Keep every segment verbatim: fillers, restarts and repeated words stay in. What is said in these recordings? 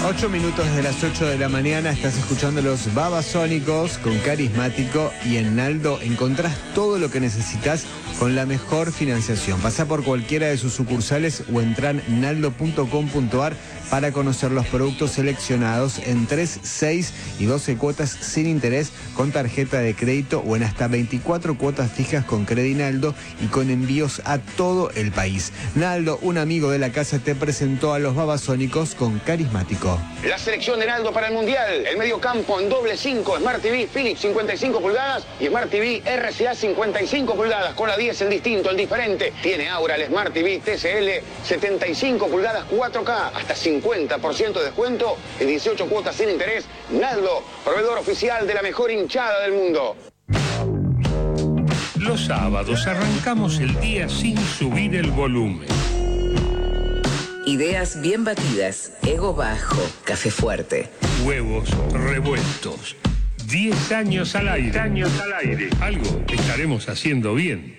Ocho minutos de las ocho de la mañana, estás escuchando los Babasónicos con Carismático, y en Naldo encontrás todo lo que necesitas con la mejor financiación. Pasá por cualquiera de sus sucursales o entrá en naldo punto com punto ar para conocer los productos seleccionados en tres, seis y doce cuotas sin interés con tarjeta de crédito o en hasta veinticuatro cuotas fijas con Credinaldo y con envíos a todo el país. Naldo, un amigo de la casa, te presentó a los Babasónicos con Carismático. La selección de Naldo para el Mundial, el mediocampo en doble cinco, Smart T V Philips cincuenta y cinco pulgadas y Smart T V R C A cincuenta y cinco pulgadas, con la diez el distinto, el diferente. Tiene ahora el Smart T V T C L setenta y cinco pulgadas cuatro K, hasta cincuenta por ciento de descuento y dieciocho cuotas sin interés. Naldo, proveedor oficial de la mejor hinchada del mundo. Los sábados arrancamos el día sin subir el volumen. Ideas bien batidas, ego bajo, café fuerte. Huevos revueltos. Diez años al aire. años al aire. Algo estaremos haciendo bien.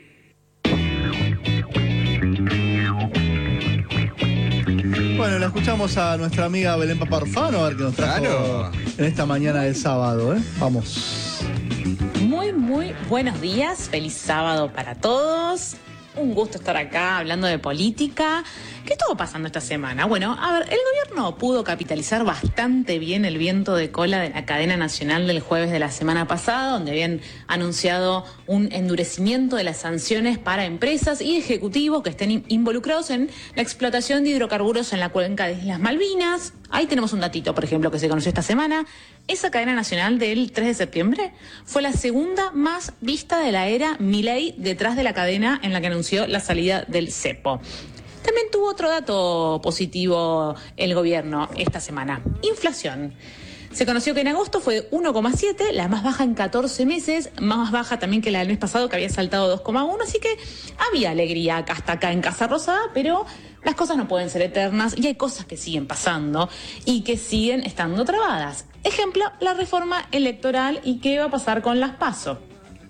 Bueno, la escuchamos a nuestra amiga Belén Paparfano, a ver qué nos trajo Claro. en esta mañana de sábado, ¿eh? Vamos. Muy, muy buenos días. Feliz sábado para todos. Un gusto estar acá hablando de política. ¿Qué estuvo pasando esta semana? Bueno, a ver, el gobierno pudo capitalizar bastante bien el viento de cola de la cadena nacional del jueves de la semana pasada, donde habían anunciado un endurecimiento de las sanciones para empresas y ejecutivos que estén involucrados en la explotación de hidrocarburos en la cuenca de Islas Malvinas. Ahí tenemos un datito, por ejemplo, que se conoció esta semana. Esa cadena nacional del tres de septiembre fue la segunda más vista de la era Milei, detrás de la cadena en la que anunció la salida del cepo. También tuvo otro dato positivo el gobierno esta semana: inflación. Se conoció que en agosto fue uno coma siete, la más baja en catorce meses, más baja también que la del mes pasado, que había saltado dos coma uno, así que había alegría hasta acá en Casa Rosada, pero las cosas no pueden ser eternas y hay cosas que siguen pasando y que siguen estando trabadas. Ejemplo, la reforma electoral y qué va a pasar con las PASO.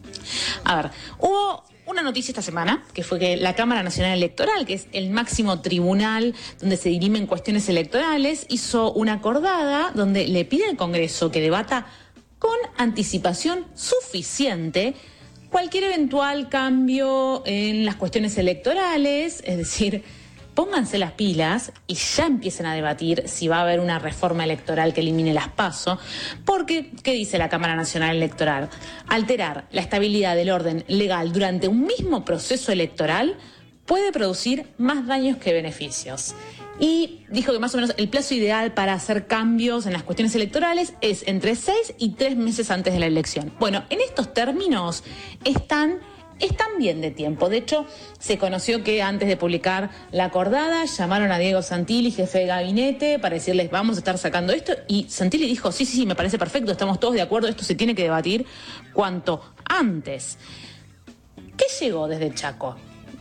A ver, hubo una noticia esta semana, que fue que la Cámara Nacional Electoral, que es el máximo tribunal donde se dirimen cuestiones electorales, hizo una acordada donde le pide al Congreso que debata con anticipación suficiente cualquier eventual cambio en las cuestiones electorales, es decir, pónganse las pilas y ya empiecen a debatir si va a haber una reforma electoral que elimine las PASO, porque, ¿qué dice la Cámara Nacional Electoral? Alterar la estabilidad del orden legal durante un mismo proceso electoral puede producir más daños que beneficios. Y dijo que más o menos el plazo ideal para hacer cambios en las cuestiones electorales es entre seis y tres meses antes de la elección. Bueno, en estos términos están... Están bien de tiempo. De hecho, se conoció que antes de publicar la acordada llamaron a Diego Santilli, jefe de gabinete, para decirles vamos a estar sacando esto. Y Santilli dijo, sí, sí, sí, me parece perfecto, estamos todos de acuerdo, esto se tiene que debatir cuanto antes. ¿Qué llegó desde Chaco?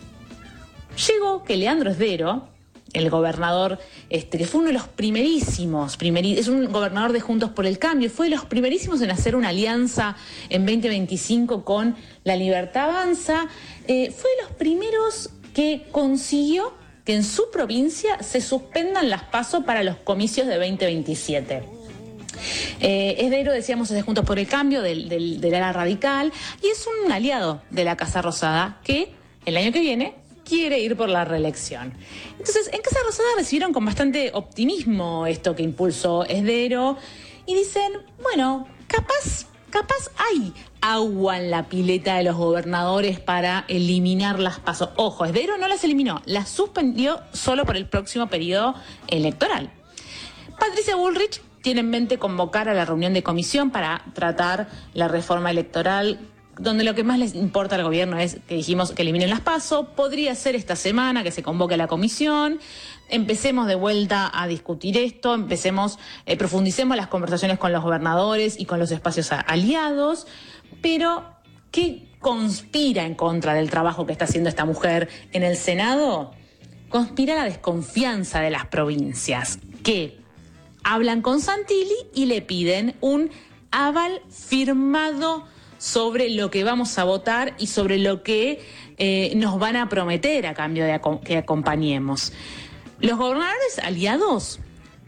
Llegó que Leandro Esdero, el gobernador, este, que fue uno de los primerísimos, primeri- es un gobernador de Juntos por el Cambio, fue de los primerísimos en hacer una alianza en veinte veinticinco con La Libertad Avanza, eh, fue de los primeros que consiguió que en su provincia se suspendan las PASO para los comicios de veinte veintisiete. Eh, Esdero, decíamos, es de Juntos por el Cambio, del, del, del ala radical, y es un aliado de la Casa Rosada que el año que viene quiere ir por la reelección. Entonces, en Casa Rosada recibieron con bastante optimismo esto que impulsó Esdero y dicen, bueno, capaz, capaz hay agua en la pileta de los gobernadores para eliminar las PASO. Ojo, Esdero no las eliminó, las suspendió solo por el próximo periodo electoral. Patricia Bullrich tiene en mente convocar a la reunión de comisión para tratar la reforma electoral, donde lo que más les importa al gobierno es que dijimos que eliminen las PASO. Podría ser esta semana que se convoque la comisión, empecemos de vuelta a discutir esto, empecemos, eh, profundicemos las conversaciones con los gobernadores y con los espacios a- aliados, pero ¿qué conspira en contra del trabajo que está haciendo esta mujer en el Senado? Conspira la desconfianza de las provincias, que hablan con Santilli y le piden un aval firmado sobre lo que vamos a votar y sobre lo que eh, nos van a prometer a cambio de aco- que acompañemos. Los gobernadores aliados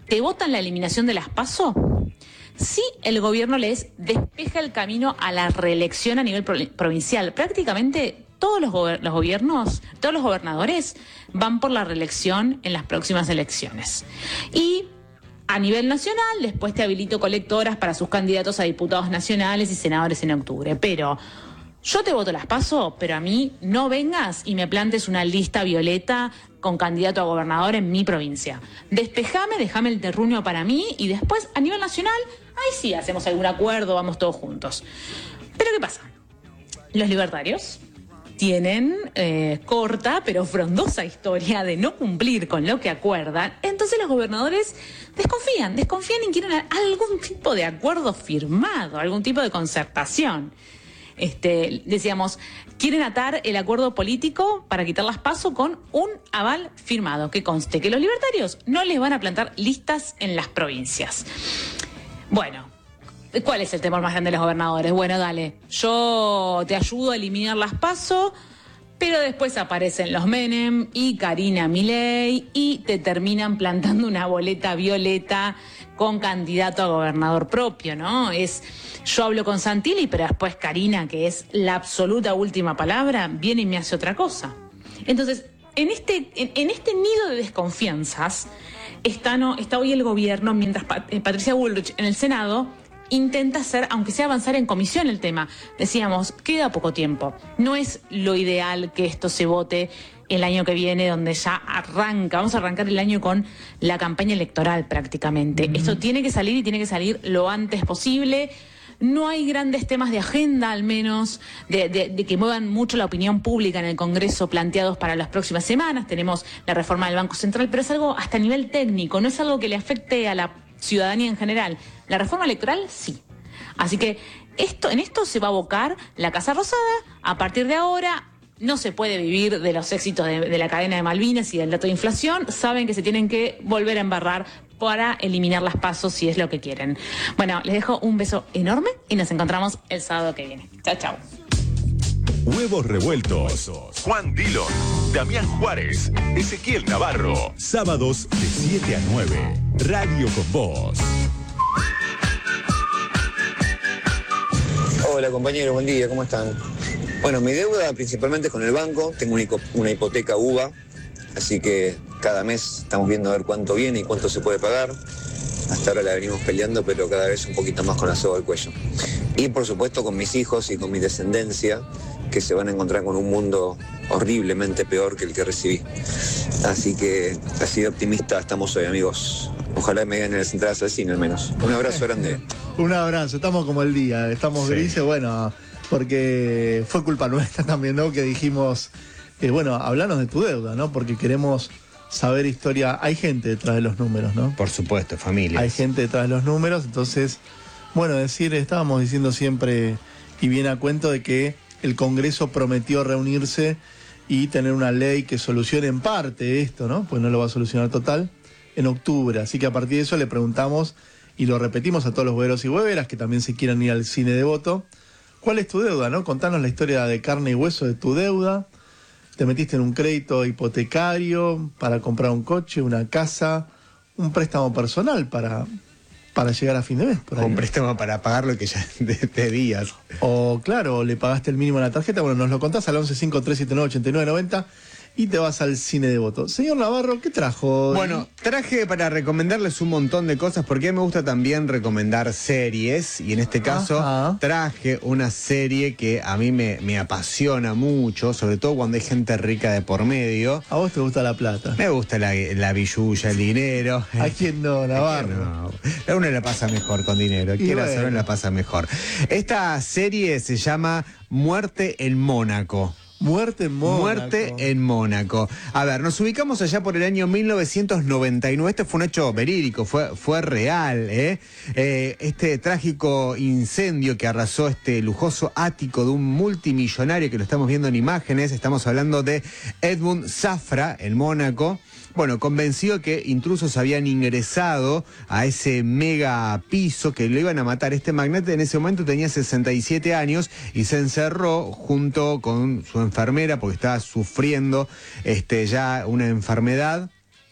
te votan la eliminación de las PASO si el gobierno les despeja el camino a la reelección a nivel pro- provincial. Prácticamente todos los, gober- los gobiernos, todos los gobernadores van por la reelección en las próximas elecciones. Y a nivel nacional, después te habilito colectoras para sus candidatos a diputados nacionales y senadores en octubre. Pero yo te voto las PASO, pero a mí no vengas y me plantes una lista violeta con candidato a gobernador en mi provincia. Despejame, déjame el terruño para mí y después a nivel nacional, ahí sí hacemos algún acuerdo, vamos todos juntos. Pero ¿qué pasa? Los libertarios tienen eh, corta pero frondosa historia de no cumplir con lo que acuerdan. Entonces los gobernadores desconfían, desconfían y quieren algún tipo de acuerdo firmado, algún tipo de concertación. Este, decíamos, quieren atar el acuerdo político para quitar las PASO con un aval firmado, que conste que los libertarios no les van a plantar listas en las provincias. Bueno, ¿cuál es el temor más grande de los gobernadores? Bueno, dale, yo te ayudo a eliminar las PASO, pero después aparecen los Menem y Karina Milei y te terminan plantando una boleta violeta con candidato a gobernador propio, ¿no? Es, yo hablo con Santilli, pero después Karina, que es la absoluta última palabra, viene y me hace otra cosa. Entonces, en este, en, en este nido de desconfianzas está, no, está hoy el gobierno, mientras Pat- Patricia Bullrich en el Senado intenta hacer, aunque sea avanzar en comisión el tema. Decíamos, queda poco tiempo. No es lo ideal que esto se vote el año que viene, donde ya arranca, vamos a arrancar el año con la campaña electoral prácticamente. Mm. Esto tiene que salir y tiene que salir lo antes posible. No hay grandes temas de agenda, al menos, de, de, de que muevan mucho la opinión pública en el Congreso planteados para las próximas semanas. Tenemos la reforma del Banco Central, pero es algo hasta a nivel técnico, no es algo que le afecte a la ciudadanía en general. La reforma electoral, sí. Así que esto, en esto se va a abocar la Casa Rosada. A partir de ahora no se puede vivir de los éxitos de, de la cadena de Malvinas y del dato de inflación. Saben que se tienen que volver a embarrar para eliminar las PASO si es lo que quieren. Bueno, les dejo un beso enorme y nos encontramos el sábado que viene. Chao, chao. Huevos revueltos. Juan Dillon, Damián Juárez, Ezequiel Navarro. Sábados de siete a nueve. Radio con Voz. Hola compañero, buen día, ¿cómo están? Bueno, mi deuda principalmente con el banco, tengo una, hipo- una hipoteca U B A, así que cada mes estamos viendo a ver cuánto viene y cuánto se puede pagar. Hasta ahora la venimos peleando, pero cada vez un poquito más con la soga al cuello. Y por supuesto con mis hijos y con mi descendencia, que se van a encontrar con un mundo horriblemente peor que el que recibí. Así que así de optimista estamos hoy, amigos. Ojalá me ganen las entradas al cine al menos. Un abrazo grande. Un abrazo, estamos como el día, estamos Sí. grises, bueno, porque fue culpa nuestra también, ¿no? Que dijimos, eh, bueno, hablanos de tu deuda, ¿no? Porque queremos saber historia. Hay gente detrás de los números, ¿no? Por supuesto, familia. Hay gente detrás de los números, entonces, bueno, decir, estábamos diciendo siempre, y viene a cuento de que el Congreso prometió reunirse y tener una ley que solucione en parte esto, ¿no? Pues no lo va a solucionar total, en octubre. Así que a partir de eso le preguntamos, y lo repetimos a todos los hueveros y hueveras que también se quieran ir al cine de voto, ¿cuál es tu deuda, no? Contanos la historia de carne y hueso de tu deuda. Te metiste en un crédito hipotecario para comprar un coche, una casa, un préstamo personal para, para llegar a fin de mes. Por ahí, Un ¿no? préstamo para pagar lo que ya debías. O claro, le pagaste el mínimo en la tarjeta. Bueno, nos lo contás al once cinco tres siete nueve ocho nueve nueve cero y te vas al cine de voto. Señor Navarro, ¿qué trajo? Bueno, traje para recomendarles un montón de cosas porque a mí me gusta también recomendar series y en este caso Ajá. traje una serie que a mí me, me apasiona mucho, sobre todo cuando hay gente rica de por medio. A vos te gusta la plata. Me gusta la, la billulla, el dinero. ¿A quién no, Navarro? No, uno la pasa mejor con dinero, Y quiera bueno. saber, la pasa mejor. Esta serie se llama Muerte en Mónaco. Muerte en Mónaco. Muerte en Mónaco. A ver, nos ubicamos allá por el año mil novecientos noventa y nueve. Este fue un hecho verídico, fue, fue real, ¿eh? Eh, Este trágico incendio que arrasó este lujoso ático de un multimillonario que lo estamos viendo en imágenes. Estamos hablando de Edmund Safra en Mónaco. Bueno, convencido que intrusos habían ingresado a ese mega piso, que lo iban a matar. Este magnate en ese momento tenía sesenta y siete años y se encerró junto con su enfermera porque estaba sufriendo este, ya una enfermedad.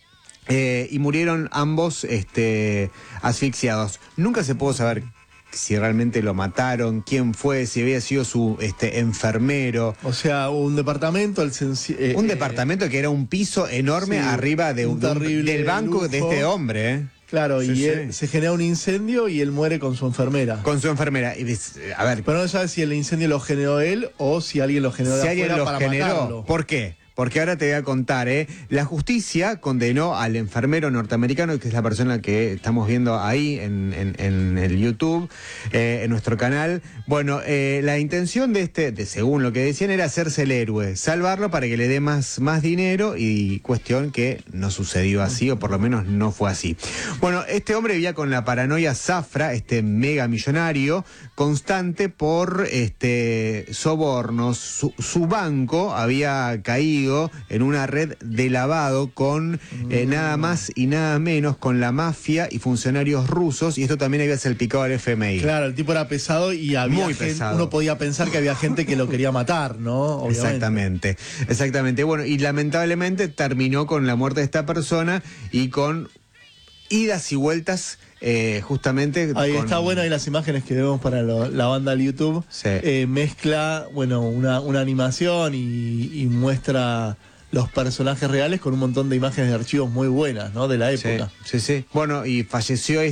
eh, y murieron ambos este, asfixiados. Nunca se pudo saber si realmente lo mataron, quién fue, si había sido su este, enfermero. O sea, un departamento... El senci- eh, un eh, departamento que era un piso enorme sí, arriba de un, un terrible del banco lujo. de este hombre, ¿eh? Claro, Sí, y sí. él, se genera un incendio y él muere con su enfermera. Con su enfermera. Y, a ver, Pero no sabe si el incendio lo generó él o si alguien lo generó de si alguien afuera lo para generó, matarlo. ¿por qué? Porque ahora te voy a contar, ¿eh? La justicia condenó al enfermero norteamericano, que es la persona que estamos viendo ahí en, en, en el YouTube, eh, en nuestro canal. Bueno, eh, la intención de este, de, según lo que decían, era hacerse el héroe, salvarlo para que le dé más, más dinero, y cuestión que no sucedió así, o por lo menos no fue así. Bueno, este hombre vivía con la paranoia zafra, este mega millonario, constante por este sobornos. Su, su banco había caído en una red de lavado con eh, nada más y nada menos con la mafia y funcionarios rusos, y esto también había salpicado al F M I. Claro, el tipo era pesado y había Muy gente, pesado. uno podía pensar que había gente que lo quería matar, ¿no? Obviamente. Exactamente, exactamente. Bueno, y lamentablemente terminó con la muerte de esta persona y con idas y vueltas. Eh, justamente Ahí con... está bueno, ahí las imágenes que vemos para lo- la banda del YouTube. Sí. Eh, mezcla, bueno, una, una animación y, y muestra los personajes reales con un montón de imágenes de archivos muy buenas, ¿no? De la época. Sí, sí, sí. Bueno, y falleció